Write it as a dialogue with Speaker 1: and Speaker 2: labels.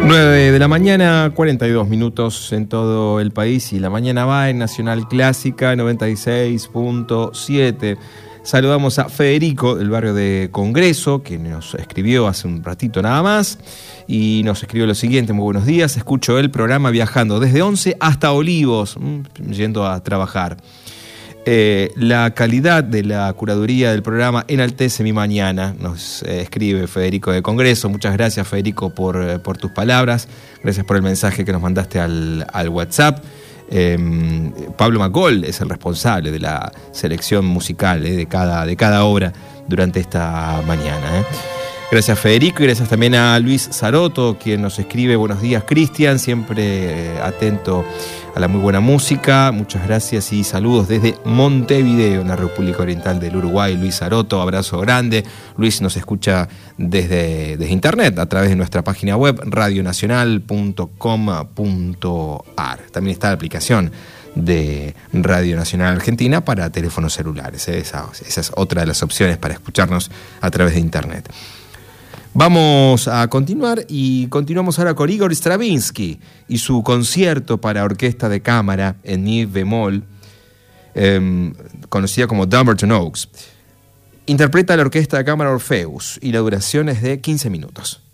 Speaker 1: 9 de la mañana, 42 minutos en todo el país, y la mañana va en Nacional Clásica 96.7. Saludamos a Federico del barrio de Congreso, que nos escribió hace un ratito nada más, y nos escribió lo siguiente: muy buenos días, escucho el programa viajando desde Once hasta Olivos, yendo a trabajar. La calidad de la curaduría del programa enaltece mi mañana, nos escribe Federico de Congreso. Muchas gracias, Federico, por tus palabras. Gracias por el mensaje que nos mandaste al WhatsApp. Pablo Macol es el responsable de la selección musical de cada obra durante esta mañana. Gracias, Federico, y gracias también a Luis Saroto, quien nos escribe: buenos días, Cristian, siempre atento a la muy buena música. Muchas gracias y saludos desde Montevideo, en la República Oriental del Uruguay. Luis Saroto, abrazo grande. Luis nos escucha desde internet, a través de nuestra página web radionacional.com.ar. También está la aplicación de Radio Nacional Argentina para teléfonos celulares. Esa es otra de las opciones para escucharnos a través de internet. Vamos a continuar, y continuamos ahora con Igor Stravinsky y su concierto para orquesta de cámara en mi bemol, conocida como Dumbarton Oaks. Interpreta la orquesta de cámara Orpheus y la duración es de 15 minutos.